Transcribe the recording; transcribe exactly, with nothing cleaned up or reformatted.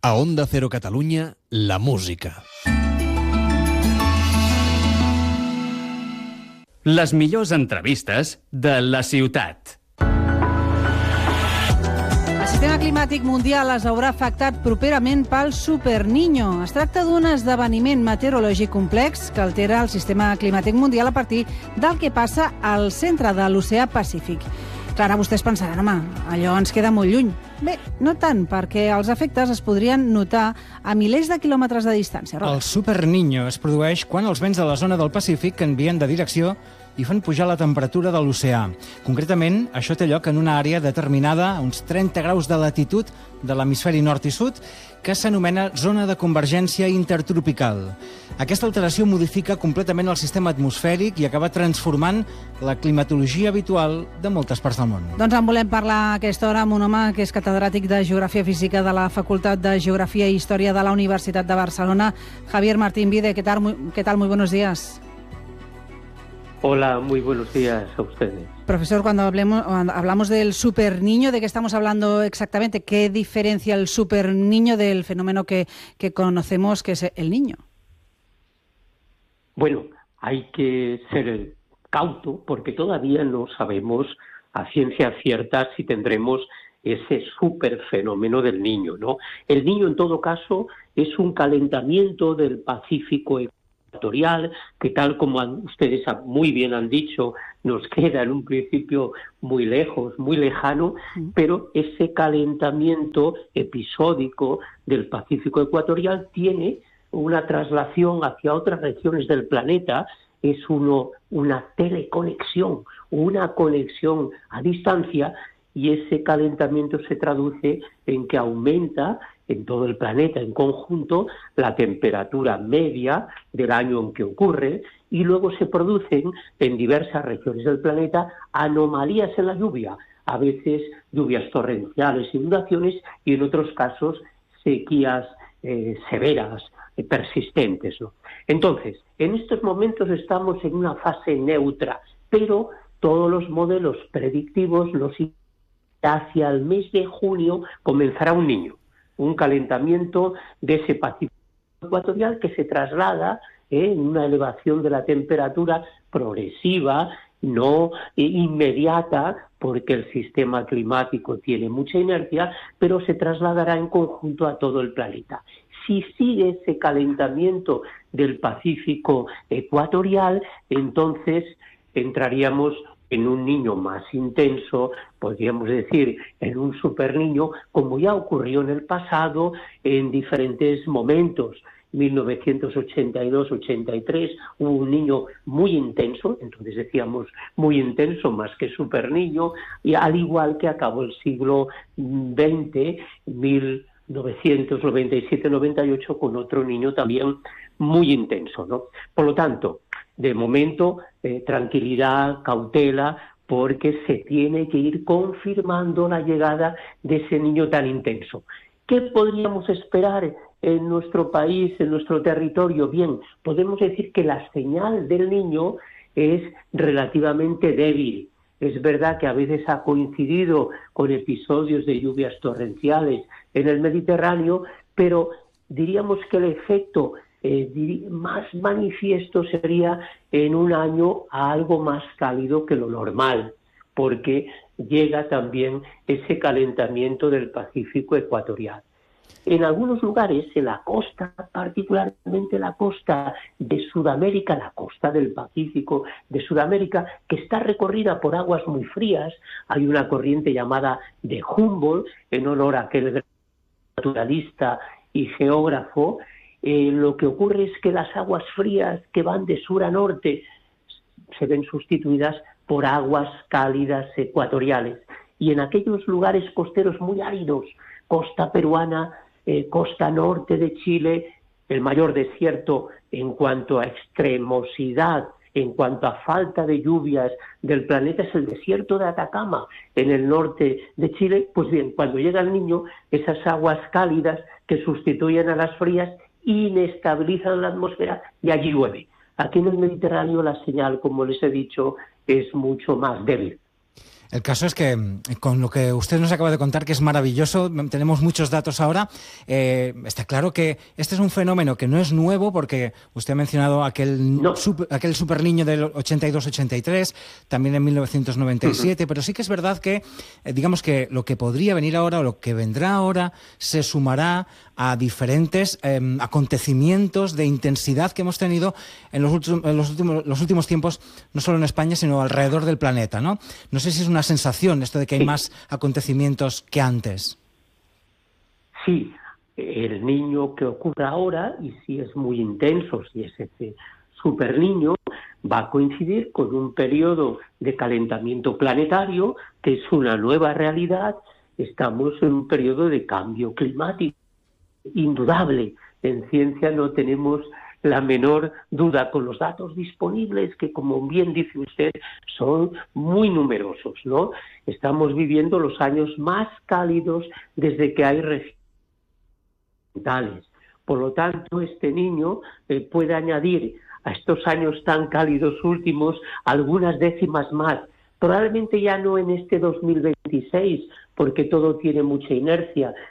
A Onda Cero Catalunya, la música. Les millors entrevistes de la ciutat. El sistema climàtic mundial es veurà afectat properament pel Super Niño. Es tracta d'un esdeveniment meteorològic complex que altera el sistema climàtic mundial a partir del que passa al centre de l'oceà Pacífic. Clar, ara vostès pensaran, home, allò ens queda molt lluny. Bé, no tant, perquè els efectes es podrien notar a milers de quilòmetres de distància. Robert. El Super Niño es produeix quan els vents de la zona del Pacífic canvien de direcció i fan pujar la temperatura de l'oceà. Concretament, això té lloc en una àrea determinada, a uns trenta graus de latitud de l'hemisferi nord i sud, que s'anomena zona de convergència intertropical. Aquesta alteració modifica completament el sistema atmosfèric i acaba transformant la climatologia habitual de moltes parts del món. Doncs en volem parlar a aquesta hora amb un home que és catedràtic de Geografia Física de la Facultat de Geografia i Història de la Universitat de Barcelona, Javier Martín Vide. ¿Qué tal? Muy, ¿qué tal? Muy buenos días. Hola, muy buenos días a ustedes. Profesor, cuando hablemos, hablamos del Super Niño, ¿de qué estamos hablando exactamente? ¿Qué diferencia el Super Niño del fenómeno que, que conocemos, que es el Niño? Bueno, hay que ser cauto porque todavía no sabemos a ciencia cierta si tendremos ese super fenómeno del Niño, ¿no? El Niño, en todo caso, es un calentamiento del Pacífico ecuatorial, que tal como han, ustedes muy bien han dicho, nos queda en un principio muy lejos, muy lejano, sí. Pero ese calentamiento episódico del Pacífico ecuatorial tiene una traslación hacia otras regiones del planeta, es uno, una teleconexión, una conexión a distancia, y ese calentamiento se traduce en que aumenta en todo el planeta en conjunto la temperatura media del año en que ocurre, y luego se producen en diversas regiones del planeta anomalías en la lluvia, a veces lluvias torrenciales, inundaciones, y en otros casos sequías eh, severas, eh, persistentes, ¿no? Entonces, en estos momentos estamos en una fase neutra, pero todos los modelos predictivos nos hacia el mes de junio comenzará un Niño, un calentamiento de ese Pacífico ecuatorial que se traslada eh, en una elevación de la temperatura progresiva, no eh, inmediata, porque el sistema climático tiene mucha inercia, pero se trasladará en conjunto a todo el planeta. Si sigue ese calentamiento del Pacífico ecuatorial, entonces entraríamos en un Niño más intenso, podríamos decir, en un Super Niño, como ya ocurrió en el pasado en diferentes momentos. mil novecientos ochenta y dos ochenta y tres hubo un Niño muy intenso, entonces decíamos muy intenso más que Super Niño, y al igual que acabó el siglo veinte, mil novecientos noventa y siete noventa y ocho, con otro Niño también muy intenso, ¿no? Por lo tanto, de momento, eh, tranquilidad, cautela, porque se tiene que ir confirmando la llegada de ese Niño tan intenso. ¿Qué podríamos esperar en nuestro país, en nuestro territorio? Bien, podemos decir que la señal del Niño es relativamente débil. Es verdad que a veces ha coincidido con episodios de lluvias torrenciales en el Mediterráneo, pero diríamos que el efecto Eh, más manifiesto sería en un año a algo más cálido que lo normal, porque llega también ese calentamiento del Pacífico ecuatorial. En algunos lugares, en la costa, particularmente la costa de Sudamérica, la costa del Pacífico de Sudamérica, que está recorrida por aguas muy frías, hay una corriente llamada de Humboldt, en honor a aquel naturalista y geógrafo. Eh, lo que ocurre es que las aguas frías que van de sur a norte se ven sustituidas por aguas cálidas ecuatoriales. Y en aquellos lugares costeros muy áridos, costa peruana, eh, costa norte de Chile, el mayor desierto en cuanto a extremosidad, en cuanto a falta de lluvias del planeta, es el desierto de Atacama, en el norte de Chile. Pues bien, cuando llega el Niño, esas aguas cálidas que sustituyen a las frías inestabilizan la atmósfera y allí llueve. Aquí en el Mediterráneo la señal, como les he dicho, es mucho más débil. El caso es que, con lo que usted nos acaba de contar, que es maravilloso, tenemos muchos datos ahora, eh, está claro que este es un fenómeno que no es nuevo, porque usted ha mencionado aquel, no. super, aquel superniño del ochenta y dos ochenta y tres, también en mil novecientos noventa y siete, uh-huh. pero sí que es verdad que, eh, digamos que lo que podría venir ahora o lo que vendrá ahora se sumará a diferentes eh, acontecimientos de intensidad que hemos tenido en los, últimos, en los, últimos, los últimos tiempos, no solo en España, sino alrededor del planeta, ¿no? No sé si es una sensación esto de que hay sí. más acontecimientos que antes. Sí, el niño que ocurre ahora, y si es muy intenso, si es ese super niño, va a coincidir con un periodo de calentamiento planetario que es una nueva realidad. Estamos en un periodo de cambio climático indudable. En ciencia no tenemos la menor duda, con los datos disponibles, que como bien dice usted, son muy numerosos, ¿no? Estamos viviendo los años más cálidos desde que hay regiones. Por lo tanto, este niño eh, puede añadir a estos años tan cálidos últimos algunas décimas más, probablemente ya no en este dos mil veintiséis, porque todo tiene mucha inercia,